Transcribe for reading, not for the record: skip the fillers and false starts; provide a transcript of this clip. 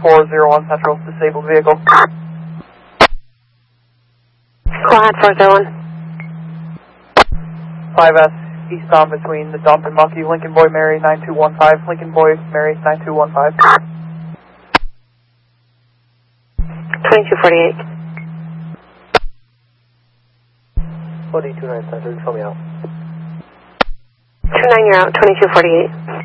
401 Central, disabled vehicle. Go ahead, 401. 5S, eastbound between the dump and Monkey, Lincoln Boy Mary 9215, Lincoln Boy Mary 9215. 2248. 2829 Center, show me out. 29, you're out, 2248.